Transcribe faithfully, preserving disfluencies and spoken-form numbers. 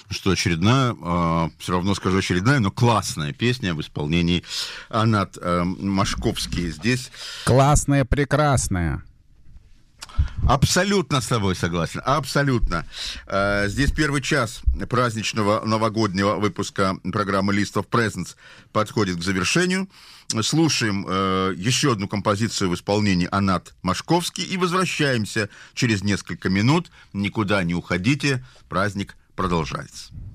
Что очередная, э, все равно скажу очередная, но классная песня в исполнении Анат э, Машковский. Здесь... Классная, прекрасная. Абсолютно с тобой согласен, абсолютно. Э, здесь первый час праздничного новогоднего выпуска программы List of Presents подходит к завершению. Слушаем э, еще одну композицию в исполнении Анат Машковский и возвращаемся через несколько минут. Никуда не уходите, праздник продолжается.